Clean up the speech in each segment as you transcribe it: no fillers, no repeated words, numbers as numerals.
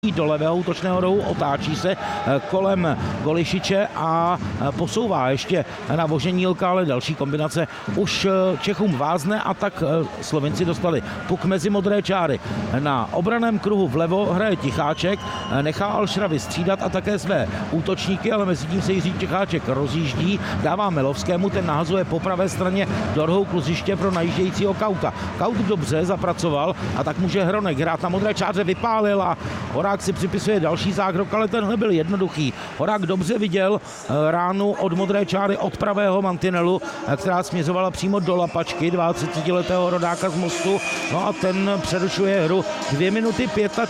do levého útočného rohu, otáčí se kolem Golišiče a posouvá ještě na Voženílka, ale další kombinace už Čechům vázne a tak Slovinci dostali puk mezi modré čáry. Na obraném kruhu vlevo hraje Ticháček, nechá Alšra vystřídat a také své útočníky, ale mezi tím se Jiří Ticháček rozjíždí, dává Melovskému, ten nahazuje po pravé straně do rohu kluziště pro najíždějícího Kauta. Kaut dobře zapracoval a tak může Hronek hrát na modré čáře, vypálil a Horák si připisuje další zákrok, ale tenhle byl jednoduchý. Horák dobře viděl ránu od modré čáry od pravého mantinelu, která směřovala přímo do lapačky 32letého rodáka z Mostu. No a ten přerušuje hru 2 minuty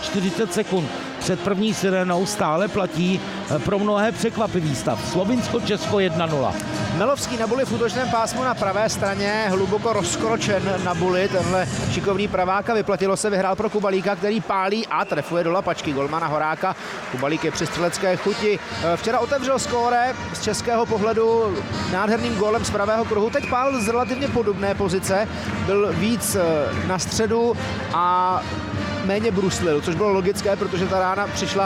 45 sekund. Před první sirénou stále platí pro mnohé překvapivý stav. Slovinsko-Česko 1-0. Melovský na Buli v útočném pásmu na pravé straně, hluboko rozkročen na Buli. Tenhle šikovný praváka, vyplatilo se, vyhrál pro Kubalíka, který pálí a trefuje do lapačky golmana Horáka. Kubalík je při střelecké chuti. Včera otevřel skóre z českého pohledu nádherným gólem z pravého kruhu. Teď pálil z relativně podobné pozice, byl víc na středu a méně bruslil, což bylo logické, protože ta rána přišla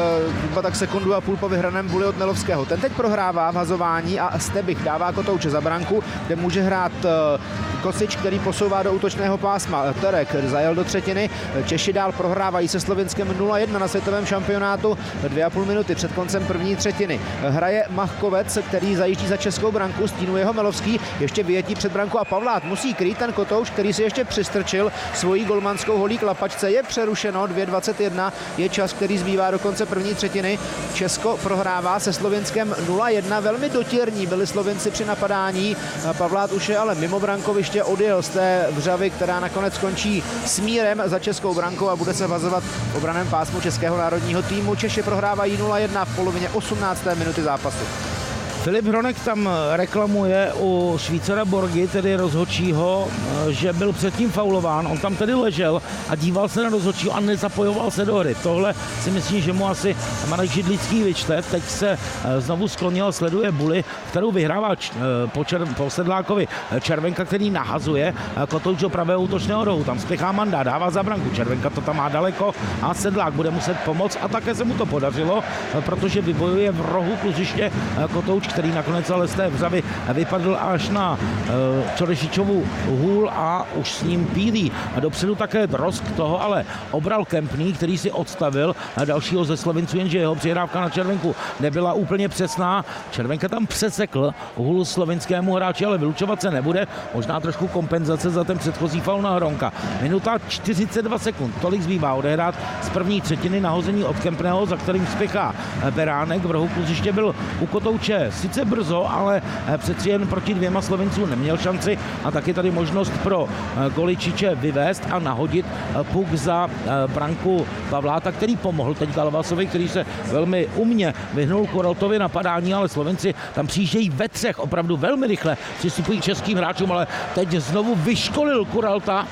tak sekundu a půl po vyhraném Buli od Melovského. Ten teď prohrává v hazování a Stebich dává Kotouče za branku, kde může hrát Kosič, který posouvá do útočného pásma. Terek zajel do třetiny, Češi dál prohrávají se Slovinskem 0-1 na světovém šampionátu 2,5 minuty před koncem první třetiny. Hraje Machkovec, který zajíždí za českou branku, stínuje ho Melovský, ještě vyjetí před branku a Pavlát musí krýt ten Kotouč, který si ještě přistrčil svojí golmanskou holí k lapačce. Je přerušeno, 2:21 je čas, který zbývá do konce první třetiny. Česko prohrává se Slovinskem 0-1, velmi dotěrní byli Slovinci při napadání. Pavlát už je ale mimo brankoviště, odjel z té vřavy, která nakonec skončí smírem za českou brankou a bude se vazovat v obraném pásmu českého národního týmu. Češi prohrávají 0-1 v polovině 18. minuty zápasu. Filip Hronek tam reklamuje u Švýcara Borgy, tedy rozhodčího, že byl předtím faulován. On tam tedy ležel a díval se na rozhodčího a nezapojoval se do hry. Tohle si myslím, že mu asi Marek Židlický vyčte. Teď se znovu sklonil a sleduje Buli, kterou vyhrává po Sedlákovi Červenka, který nahazuje Kotouč do pravého útočného rohu. Tam spěchá Manda, dává za branku. Červenka to tam má daleko a Sedlák bude muset pomoct a také se mu to podařilo, protože vybojuje v rohu kluziště Kotouč, který nakonec ale z té vřavy vypadl až na Čorešičovu hůl a už s ním pílí. A dopředu také Drosk, toho ale obral Kempný, který si odstavil dalšího ze Slovinců, jenže jeho přihrávka na Červenku nebyla úplně přesná. Červenka tam přesekl hůl slovinskému hráči, ale vylučovat se nebude. Možná trošku kompenzace za ten předchozí faul na Hronka. Minuta 42 sekund, tolik zbývá odehrát z první třetiny, nahození od Kempného, za kterým spěchá Beránek. V rohu kluziště byl u Kotouče sice brzo, ale přeci jen proti 2 Slovincům neměl šanci a taky tady možnost pro Goličiče vyvést a nahodit puk za branku Pavláta, který pomohl teď Galvasovi, který se velmi umně vyhnul Kuraltově napadání, ale Slovenci tam přijíždějí ve třech, opravdu velmi rychle přistupují českým hráčům, ale teď znovu vyškolil Kuralta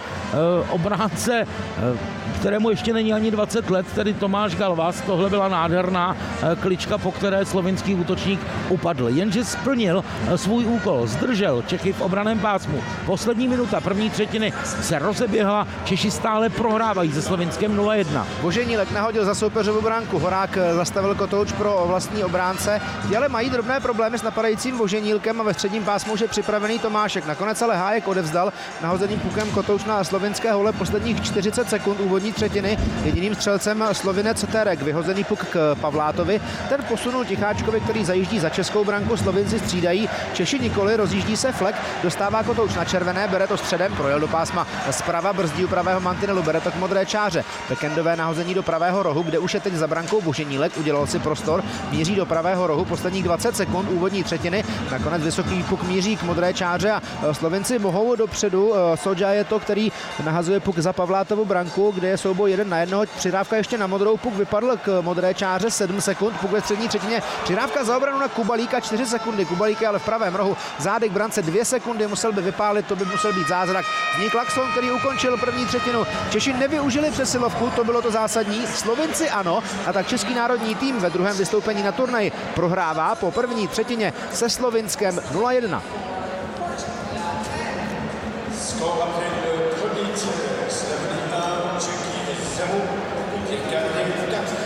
obránce, kterému ještě není ani 20 let, tedy Tomáš Galvas. Tohle byla nádherná klička, po které slovinský útočník upadl. Jenže splnil svůj úkol, zdržel Čechy v obraném pásmu. Poslední minuta první třetiny se rozeběhla, Češi stále prohrávají se Slovinskem 0-1. Voženílek nahodil za soupeřovu branku, Horák zastavil Kotouč pro vlastní obránce, ale mají drobné problémy s napadajícím Voženílkem a ve středním pásmu už je připravený Tomášek. Nakonec ale Hájek odevzdal nahozeným pukem Kotouč na slovinské hole posledních 40 sekund úvodní třetiny. Jediným střelcem Slovinec Terek, vyhozený puk k Pavlátovi. Ten posunul Ticháčkovi, který zajíždí za českou branku, Slovinci střídají, Češi nikoli, rozjíždí se Flek, dostává Kotouč na červené, bere to středem, projel do pásma zprava, brzdí u pravého mantinelu, bere to k modré čáře. Pekendové nahození do pravého rohu, kde už je teď za brankou Voženílek, udělal si prostor, míří do pravého rohu, posledních 20 sekund úvodní třetiny, nakonec vysoký puk míří k modré čáře a Slovinci mohou dopředu. Sodža je to, který nahazuje puk za Pavlátovu branku, kde je souboj 1 na 1, přidávka ještě na modrou, puk vypadl k modré čáře, 7 sekund, puk ve střední třetině, přidávka za obranu na Kubalíka, 4 sekundy, Kubalík je ale v pravém rohu, zády k brance 2 sekundy, musel by vypálit, to by musel být zázrak. Zní klakson, který ukončil první třetinu. Češi nevyužili přesilovku, to bylo to zásadní, Slovinci ano, a tak český národní tým ve druhém vystoupení na turnaji prohrává po první třetině se Slovinskem 0-1.